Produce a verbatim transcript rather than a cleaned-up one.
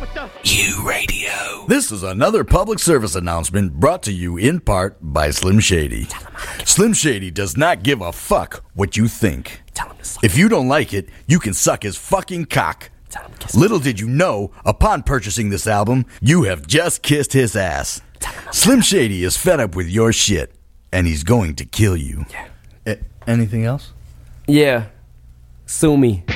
U Radio. This is another public service announcement brought to you in part by Slim Shady. Slim Shady does not give a fuck what you think. If you don't like it, you can suck his fucking cock. Little did you know, upon purchasing this album, you have just kissed his ass. Slim Shady is fed up with your shit, and he's going to kill you. Yeah. A- anything else? Yeah. Sue me.